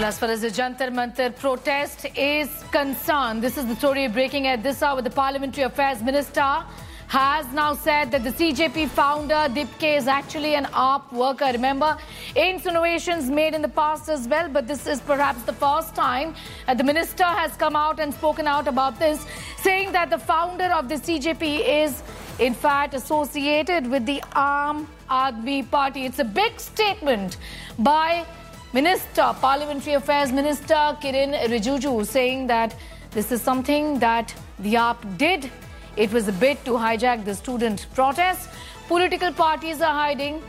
As far as the Jantar Mantar protest is concerned, this is the story breaking at this hour. The Parliamentary Affairs Minister has now said that the CJP founder Dipke is actually an AAP worker. Remember, insinuations made in the past as well, but this is perhaps the first time the minister has come out and spoken out about this, saying that the founder of the CJP is in fact associated with the Aam Aadmi Party. It's a big statement by Parliamentary Affairs Minister Kiren Rijiju, saying that this is something that the AAP did. It was a bid to hijack the student protest. Political parties are hiding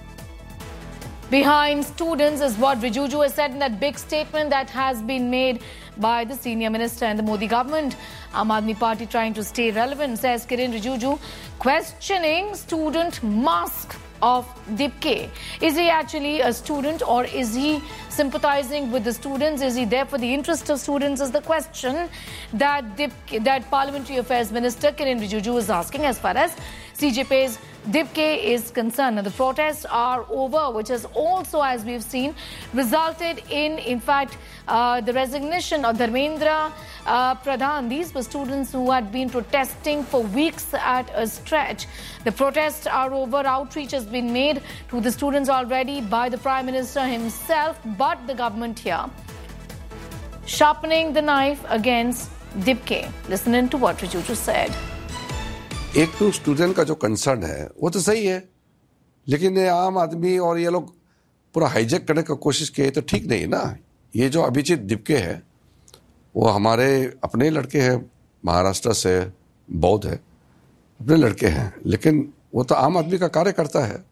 behind students, is what Rijiju has said in that big statement that has been made by the senior minister and the Modi government. Aam Aadmi Party trying to stay relevant, says Kiren Rijiju, questioning student mask of Dipke. Is he actually a student, or is he sympathizing with the students? Is he there for the interest of students, is the question that Parliamentary Affairs Minister Kiren Rijiju is asking as far as CJP's Dipke is concerned. Now, the protests are over, which has also, as we've seen, resulted in fact, the resignation of Dharmendra Pradhan. These were students who had been protesting for weeks at a stretch. The protests are over. Outreach has been made to the students already by the Prime Minister himself, but the government here sharpening the knife against Dipke. Listen in to what Rijiju said. एक तो student का जो concern है वो तो सही है, लेकिन ये आम आदमी और ये लोग पूरा हाईजैक करने का कोशिश किए तो ठीक नहीं ना। ये जो अभिजीत दिपके है वो हमारे अपने लड़के हैं, महाराष्ट्र से, बौद्ध है, अपने लड़के हैं, लेकिन वो तो आम आदमी का कार्यकर्ता है।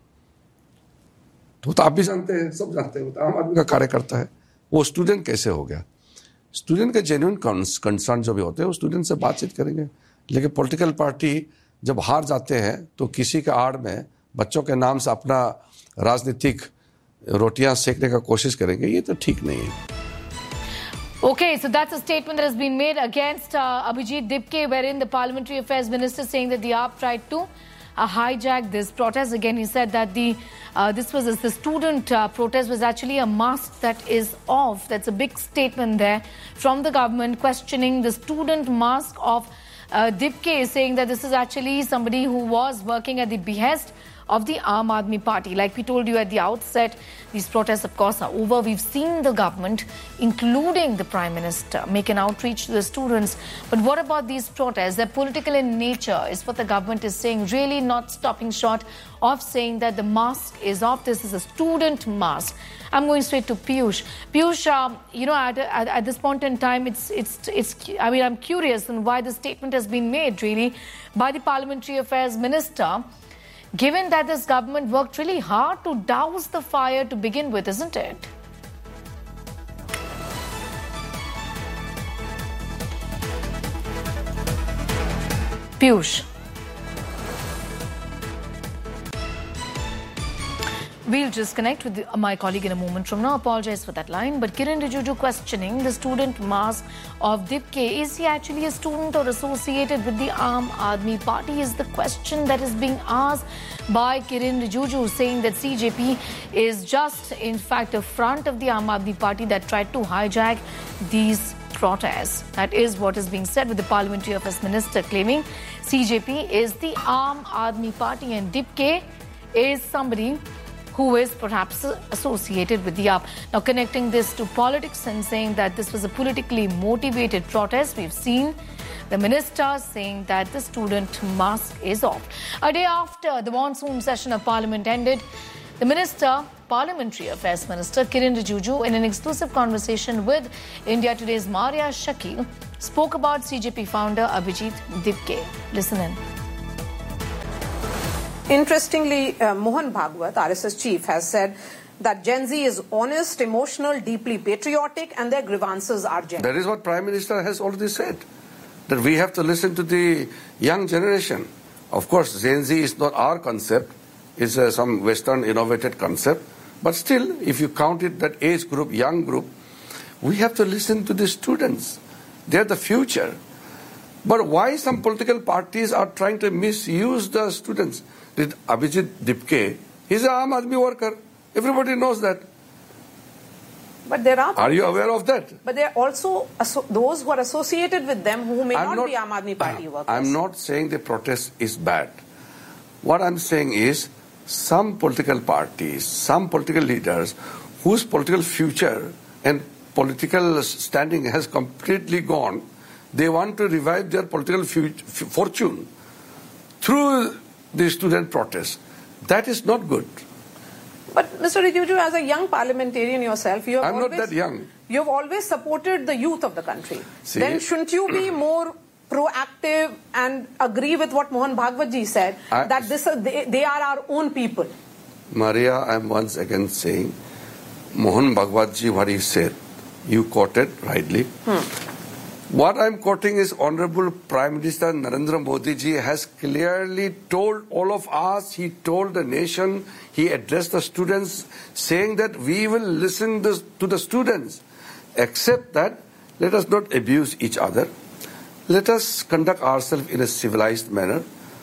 तो आप भी जानते हैं, सब जानते हैं, वो तो आम आदमी का कार्यकर्ता है। वो स्टूडेंट कैसे हो गया? स्टूडेंट के जेन्युइन कंसर्न जो भी होते हैं वो स्टूडेंट से बातचीत करेंगे, लेकिन पॉलिटिकल पार्टी जब हार जाते हैं तो किसी के आड़ में बच्चों के नाम से अपना राजनीतिक रोटियां सेकने का कोशिश करेंगे, ये तो ठीक नहीं है। Okay, so that's a statement that has been made against Abhijit Dipke, wherein the Parliamentary Affairs Minister saying that the AAP tried to hijack this protest. Again, he said that the student protest was actually a mask that is off. That's a big statement there from the government, questioning the student mask of Dipke, saying that this is actually somebody who was working at the behest of the Aam Aadmi Party. Like we told you at the outset, these protests, of course, are over. We've seen the government, including the Prime Minister, make an outreach to the students. But what about these protests? They're political in nature, is what the government is saying, really not stopping short of saying that the mask is off. This is a student mask. I'm going straight to Piyush. Piyush, at this point in time, I'm curious on why the statement has been made, really, by the Parliamentary Affairs Minister, given that this government worked really hard to douse the fire to begin with, isn't it? Piyush. We'll just connect with my colleague in a moment from now. Apologize for that line. But Kiren Rijiju questioning the student mask of Dipke. Is he actually a student or associated with the Aam Aadmi Party? Is the question that is being asked by Kiren Rijiju, saying that CJP is just, in fact, a front of the Aam Aadmi Party that tried to hijack these protests. That is what is being said, with the Parliamentary Affairs Minister claiming CJP is the Aam Aadmi Party and Dipke is somebody who is perhaps associated with the AAP. Now, connecting this to politics and saying that this was a politically motivated protest, we've seen the minister saying that the student mask is off. A day after the monsoon session of Parliament ended, the Parliamentary Affairs Minister Kiren Rijiju, in an exclusive conversation with India Today's Maria Shakil, spoke about CJP founder Abhijit Dipke. Listen in. Interestingly, Mohan Bhagwat, RSS chief, has said that Gen Z is honest, emotional, deeply patriotic, and their grievances are genuine. That is what Prime Minister has already said, that we have to listen to the young generation. Of course, Gen Z is not our concept, it's some Western innovated concept, but still, if you count it, that age group, young group, we have to listen to the students. They're the future. But why some political parties are trying to misuse the students? Did Abhijit Dipke, he's an Aam Aadmi worker. Everybody knows that. But there Are you aware of that? But there are also those who are associated with them who may not be Aam Aadmi Party workers. I'm not saying the protest is bad. What I'm saying is some political parties, some political leaders whose political future and political standing has completely gone, they want to revive their political fortune through the student protest. That is not good. But Mr. Rijiju, as a young parliamentarian yourself, I'm not that young. You have always supported the youth of the country. See, then shouldn't you be more proactive and agree with what Mohan Bhagwat ji said, that they are our own people? Maria, I'm once again saying, Mohan Bhagwat ji, what he said, you quoted rightly. What I'm quoting is Honorable Prime Minister Narendra Modi ji has clearly told all of us, he told the nation, he addressed the students saying that we will listen to the students. Except that, let us not abuse each other. Let us conduct ourselves in a civilized manner.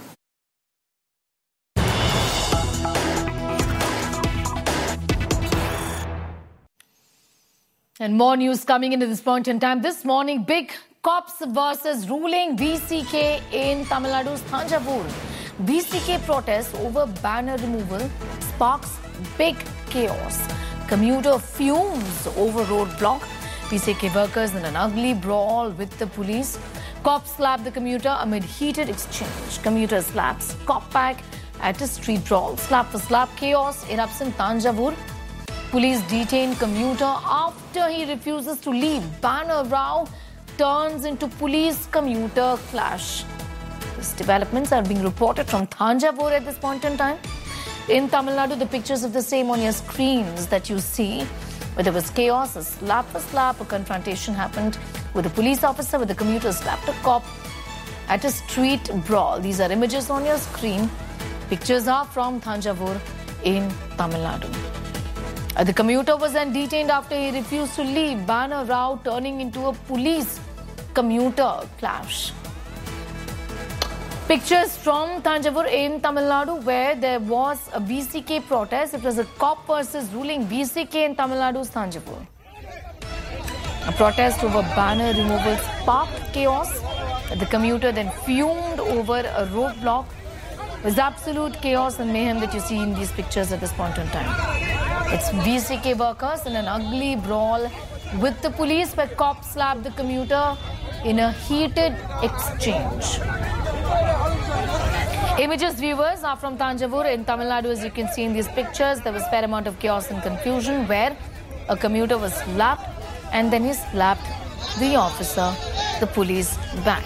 And more news coming into this point in time. This morning, big cops versus ruling VCK in Tamil Nadu's Thanjavur. VCK protest over banner removal sparks big chaos. Commuter fumes over roadblock. VCK workers in an ugly brawl with the police. Cops slap the commuter amid heated exchange. Commuter slaps cop back at a street brawl. Slap for slap chaos erupts in Thanjavur. Police detain commuter after he refuses to leave. Banner row turns into police-commuter clash. These developments are being reported from Thanjavur at this point in time. In Tamil Nadu, the pictures of the same on your screens that you see, where there was chaos, a slap for slap, a confrontation happened with a police officer, where the commuter slapped a cop at a street brawl. These are images on your screen. Pictures are from Thanjavur in Tamil Nadu. The commuter was then detained after he refused to leave. Banner row turning into a police-commuter clash. Pictures from Thanjavur in Tamil Nadu, where there was a VCK protest. It was a cop versus ruling VCK in Tamil Nadu's Thanjavur. A protest over banner removal sparked chaos. The commuter then fumed over a roadblock. It was absolute chaos and mayhem that you see in these pictures at this point in time. It's VCK workers in an ugly brawl with the police, where cops slapped the commuter in a heated exchange. Images, viewers, are from Thanjavur in Tamil Nadu. As you can see in these pictures, there was a fair amount of chaos and confusion, where a commuter was slapped and then he slapped the officer, the police, back.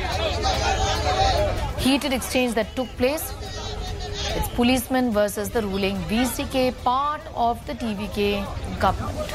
Heated exchange that took place. It's policemen versus the ruling VCK, part of the TVK government.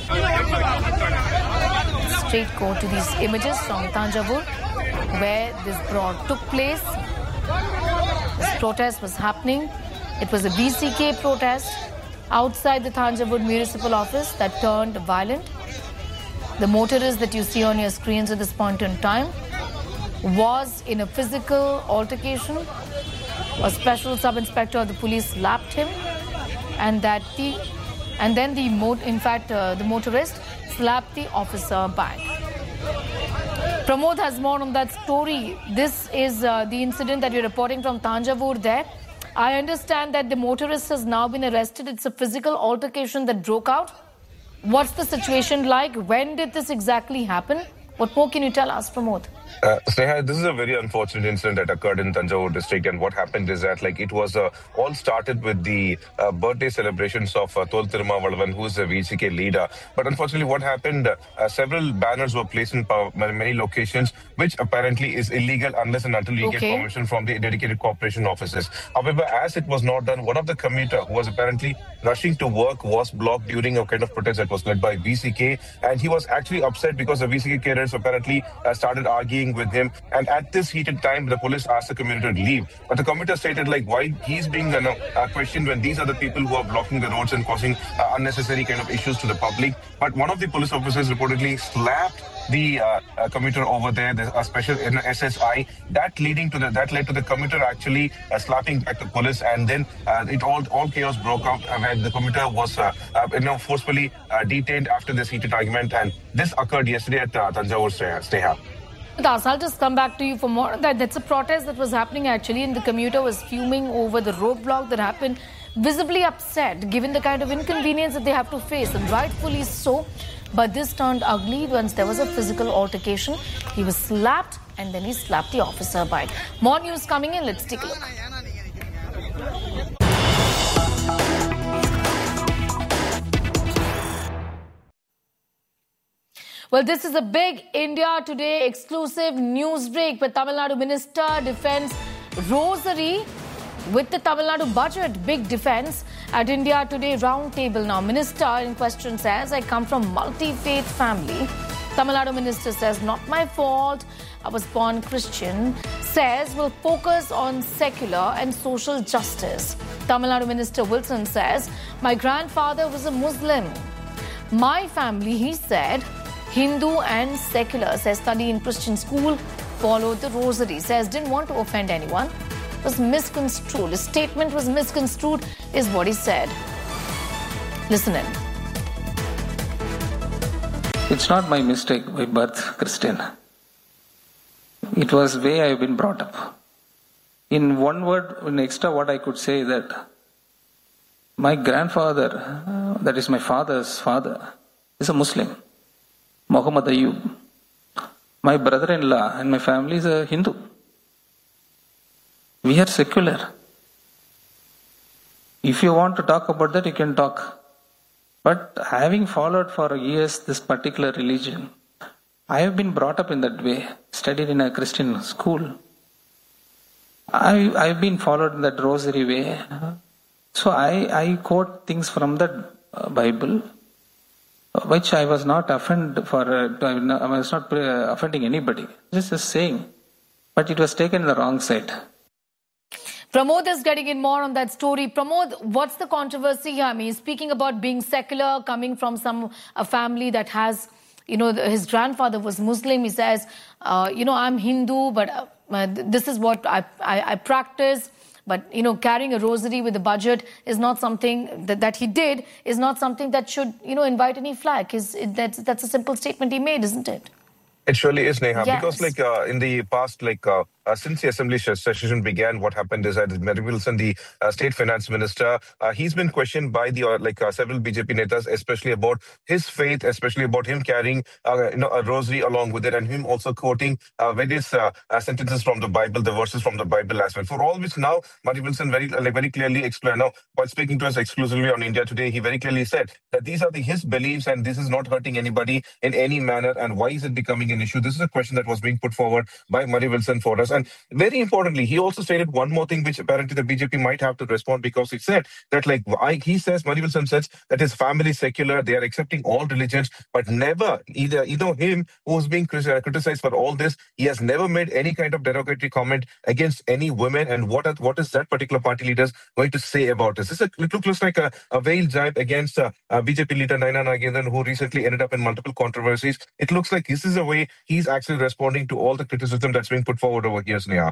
Straight go to these images from Thanjavur, where this brawl took place. This protest was happening. It was a VCK protest outside the Thanjavur municipal office that turned violent. The motorist that you see on your screens at this point in time was in a physical altercation. A special sub-inspector of the police slapped him, and then the motorist slapped the officer back. Pramod has more on that story. This is the incident that you're reporting from Thanjavur there. I understand that the motorist has now been arrested. It's a physical altercation that broke out. What's the situation like? When did this exactly happen? What more can you tell us, Pramod? Sneha, this is a very unfortunate incident that occurred in Thanjavur district, and what happened is that it was all started with the birthday celebrations of Thol Thirumavalavan, who is a VCK leader. But unfortunately, what happened, several banners were placed in many locations, which apparently is illegal unless and until you get permission from the dedicated corporation offices. However, as it was not done, one of the commuter who was apparently rushing to work was blocked during a kind of protest that was led by VCK, and he was actually upset because the VCK carriers apparently started arguing arguing with him. And at this heated time, the police asked the commuter to leave. But the commuter stated like why he's being questioned when these are the people who are blocking the roads and causing unnecessary kind of issues to the public. But one of the police officers reportedly slapped the commuter over there, a special SSI, that led to the commuter actually slapping back the police, and then all chaos broke out when the commuter was forcefully detained after this heated argument, and this occurred yesterday at Thanjavur, Sneha. I'll just come back to you for more on that. That's a protest that was happening actually, and the commuter was fuming over the roadblock that happened, visibly upset given the kind of inconvenience that they have to face, and rightfully so. But this turned ugly once there was a physical altercation. He was slapped and then he slapped the officer back. More news coming in. Let's take a look. Well, this is a big India Today exclusive news break where Tamil Nadu Minister defends rosary with the Tamil Nadu budget. Big defense at India Today roundtable. Now, Minister in question says, I come from multi-faith family. Tamil Nadu Minister says, not my fault. I was born Christian. Says, will focus on secular and social justice. Tamil Nadu Minister Wilson says, my grandfather was a Muslim. My family, he said, Hindu and secular. Says, study in Christian school, followed the rosary. Says, didn't want to offend anyone. Was misconstrued. His statement was misconstrued, is what he said. Listen in. It's not my mistake by birth, Christian. It was the way I've been brought up. In one word, in extra what I could say that my grandfather, that is my father's father, is a Muslim, Muhammad Ayub. My brother-in-law and my family is a Hindu. We are secular. If you want to talk about that, you can talk. But having followed for years this particular religion, I have been brought up in that way, studied in a Christian school. I've been followed in that rosary way. So I quote things from the Bible, which I was not offending anybody. Just saying. But it was taken in the wrong side. Pramod is getting in more on that story. Pramod, what's the controversy here? I mean, he's speaking about being secular, coming from a family that has, his grandfather was Muslim. He says, I'm Hindu, but this is what I practice. But, carrying a rosary with a budget is not something that he did, is not something that should, invite any flack. That's a simple statement he made, isn't it? It surely is, Neha, yes. Because in the past, since the assembly session began, what happened is that Mary Wilson, the state finance minister, he's been questioned by the several BJP netas, especially about his faith, especially about him carrying a rosary along with it, and him also quoting various sentences from the Bible, the verses from the Bible as well. For all which now, Mary Wilson very clearly explained. Now, while speaking to us exclusively on India Today, he very clearly said that these are his beliefs and this is not hurting anybody in any manner. And why is it becoming an issue? This is a question that was being put forward by Mary Wilson for us. And very importantly, he also stated one more thing which apparently the BJP might have to respond, because he said that Mary Wilson says that his family is secular, they are accepting all religions, but never, either him who's being criticized for all this, he has never made any kind of derogatory comment against any women. And what is that particular party leader going to say about this? It looks like a veiled jibe against BJP leader Naina Nagendran, who recently ended up in multiple controversies. It looks like this is a way he's actually responding to all the criticism that's being put forward over here, Sneha.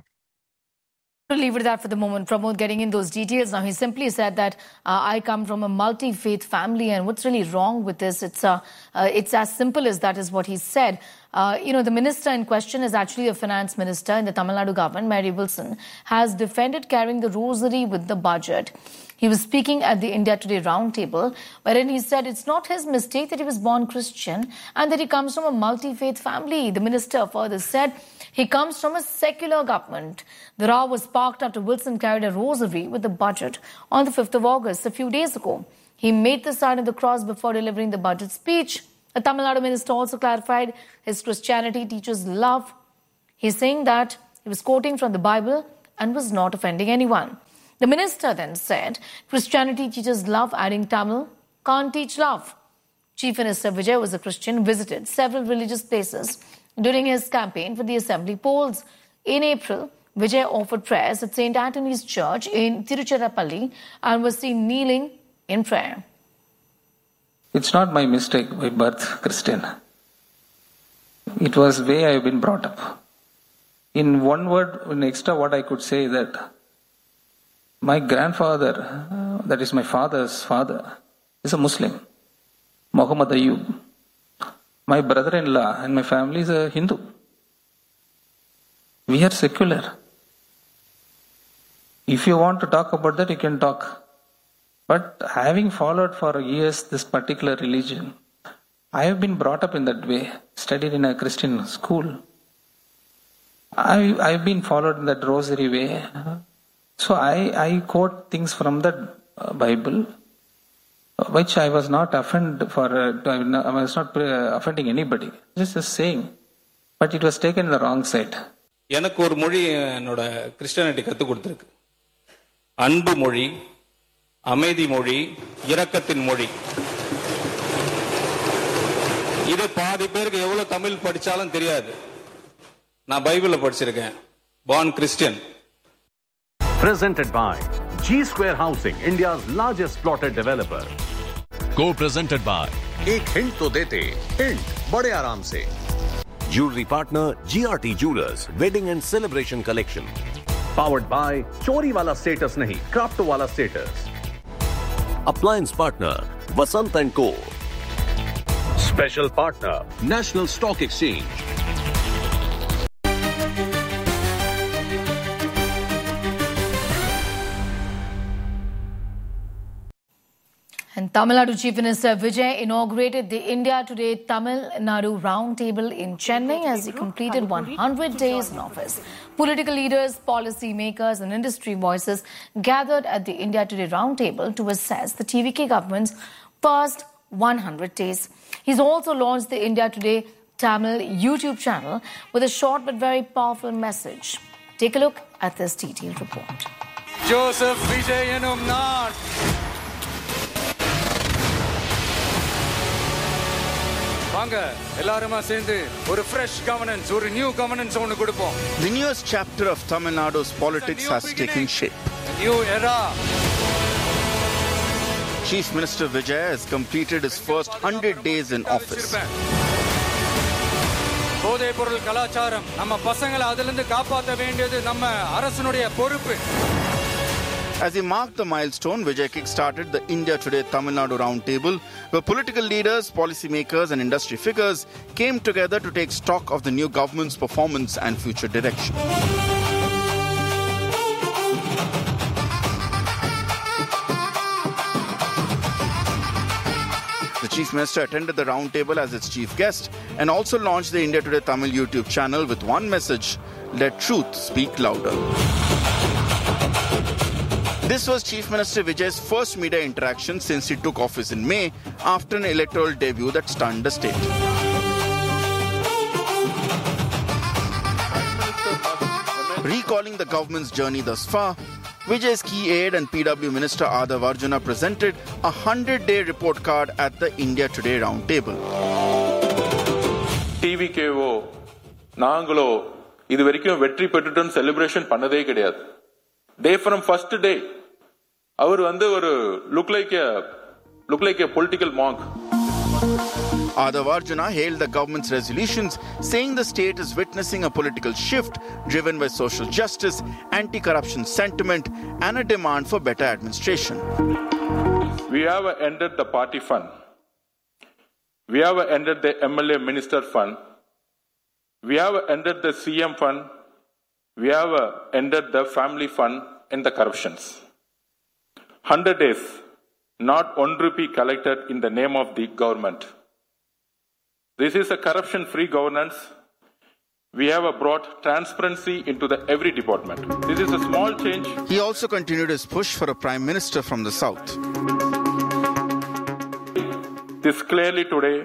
To leave it at that for the moment, Pramod getting in those details. Now, he simply said that I come from a multi-faith family, and what's really wrong with this? It's as simple as that is what he said. The minister in question is actually a finance minister in the Tamil Nadu government, Mary Wilson, has defended carrying the rosary with the budget. He was speaking at the India Today roundtable, wherein he said it's not his mistake that he was born Christian and that he comes from a multi-faith family. The minister further said he comes from a secular government. The row was sparked after Wilson carried a rosary with the budget on the 5th of August, a few days ago. He made the sign of the cross before delivering the budget speech. The Tamil Nadu minister also clarified his Christianity teaches love. He's saying that he was quoting from the Bible and was not offending anyone. The minister then said, Christianity teaches love, adding Tamil can't teach love. Chief Minister Vijay was a Christian, visited several religious places During his campaign for the assembly polls in April, Vijay offered prayers at St. Anthony's Church in Tiruchirappalli and was seen kneeling in prayer. It's not my mistake by birth, Christian. It was the way I have been brought up. In one word, in extra, what I could say that my grandfather, that is my father's father, is a Muslim, Muhammad Ayub. My brother-in-law and my family is a Hindu. We are secular. If you want to talk about that, you can talk. But having followed for years this particular religion, I have been brought up in that way, studied in a Christian school. I've been followed in that rosary way. So I quote things from the Bible, which I was not offending anybody. Just saying. But it was taken in the wrong side. எனக்கு ஒரு மொழி என்னோட Christianity கற்றுக் கொடுத்துருக்கு. அன்பு மொழி, அமைதி மொழி, இரக்கத்தின் மொழி. இது பாதி பேருக்கு எவ்வளவு தமிழ் படிச்சாலும் தெரியாது. நான் பைபிள்ல படிச்சிருக்கேன். Born Christian. Presented by G Square Housing, India's largest plotted developer. Co-presented by एक हिंट तो देते, हिंट बड़े आराम से. Jewelry partner GRT Jewelers, Wedding and Celebration Collection. Powered by चोरी वाला स्टेटस नहीं, क्राफ्टो वाला status. Appliance partner Vasant and Co. Special partner National Stock Exchange. And Tamil Nadu Chief Minister Vijay inaugurated the India Today Tamil Nadu Roundtable in Chennai as he completed 100 days in office. Political leaders, policy makers and industry voices gathered at the India Today Roundtable to assess the TVK government's first 100 days. He's also launched the India Today Tamil YouTube channel with a short but very powerful message. Take a look at this detailed report. Joseph Vijay Enumnar. வாங்க எல்லாருமா சேர்ந்து ஒரு fresh governance, ஒரு new governance ஒன்னு கொடுப்போம். The newest chapter of Tamil Nadu's politics has taken shape. New era. Chief Minister Vijay has completed his first 100 days in office. போதைப் பொருள் கலாச்சாரம் நம்ம பசங்களை அதிலிருந்து காப்பாற்ற வேண்டியது நம்ம அரசனுடைய பொறுப்பு. As he marked the milestone, Vijay kick-started the India Today Tamil Nadu Roundtable, where political leaders, policymakers and industry figures came together to take stock of the new government's performance and future direction. The Chief Minister attended the roundtable as its chief guest and also launched the India Today Tamil YouTube channel with one message: let truth speak louder. This was Chief Minister Vijay's first media interaction since he took office in May after an electoral debut that stunned the state. Recalling the government's journey thus far, Vijay's key aide and PW Minister Adav Arjuna presented a 100-day report card at the India Today Roundtable. TVKO, நாங்களோ இது வரைக்கும் வெற்றி பெற்றுட்டோம் celebration பண்ணதே கிடையாது. Day from first day, அவர் வந்து ஒரு look like a political monk. Adav Arjuna hailed the government's resolutions, saying the state is witnessing a political shift driven by social justice, anti-corruption sentiment, and a demand for better administration. We have ended the party fund. We have ended the MLA minister fund. We have ended the CM fund. We have ended the family fund and the corruptions. 100 days, not 1 rupee collected in the name of the government. This is a corruption-free governance. We have brought transparency into every department. This is a small change. He also continued his push for a prime minister from the south. This clearly today,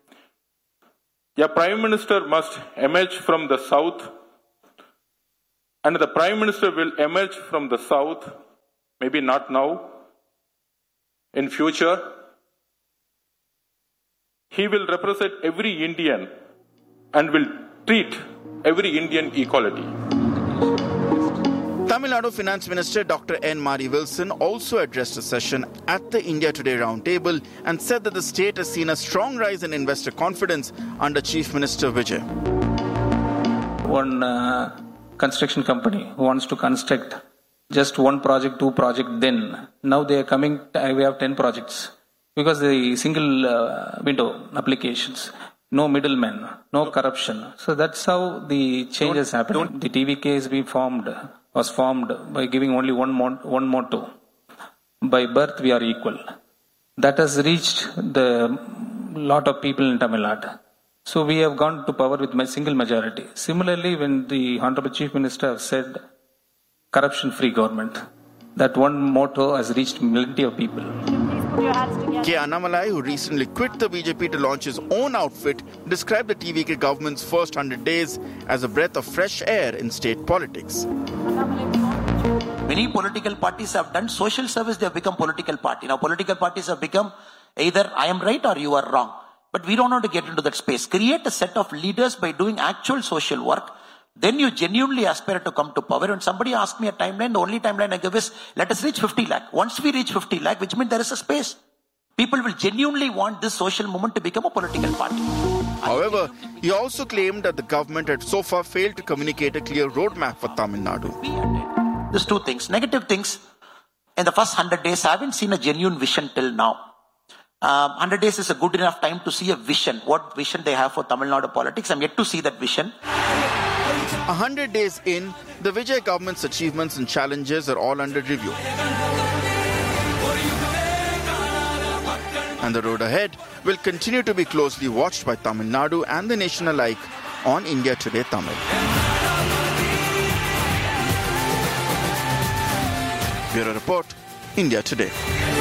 a prime minister must emerge from the south, and the prime minister will emerge from the south, maybe not now, in future. He will represent every Indian and will treat every Indian equality. Tamil Nadu Finance Minister Dr. N. Mari Wilson also addressed a session at the India Today Roundtable and said that the state has seen a strong rise in investor confidence under Chief Minister Vijay. One construction company who wants to construct just one project, two projects, then now they are coming, we have 10 projects because the single window applications, no middlemen, no corruption. So that's how the change has happened. The TVK was formed by giving only one motto: by birth we are equal. That has reached the lot of people in Tamil Nadu. So we have gone to power with a single majority. Similarly, when the Honorable Chief Minister has said corruption-free government, that one motto has reached plenty of people. K. Annamalai, who recently quit the BJP to launch his own outfit, described the TVK government's first 100 days as a breath of fresh air in state politics. Many political parties have done social service, they have become political party. Now political parties have become either I am right or you are wrong. But we don't want to get into that space. Create a set of leaders by doing actual social work. Then you genuinely aspire to come to power. When somebody asked me a timeline, the only timeline I give is, let us reach 50 lakh. Once we reach 50 lakh, which means there is a space. People will genuinely want this social movement to become a political party. However, he also claimed that the government had so far failed to communicate a clear roadmap for Tamil Nadu. There's two things. Negative things. In the first 100 days, I haven't seen a genuine vision till now. 100 days is a good enough time to see a vision. What vision they have for Tamil Nadu politics. I'm yet to see that vision. 100 days in, the Vijay government's achievements and challenges are all under review. And the road ahead will continue to be closely watched by Tamil Nadu and the nation alike on India Today Tamil. Bureau Report, India Today.